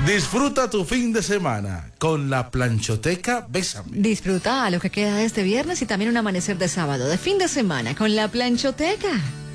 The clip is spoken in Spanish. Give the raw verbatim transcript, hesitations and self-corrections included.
Disfruta tu fin de semana con la Planchoteca Bésame. Disfruta lo que queda de este viernes y también un amanecer de sábado, de fin de semana, con la Planchoteca.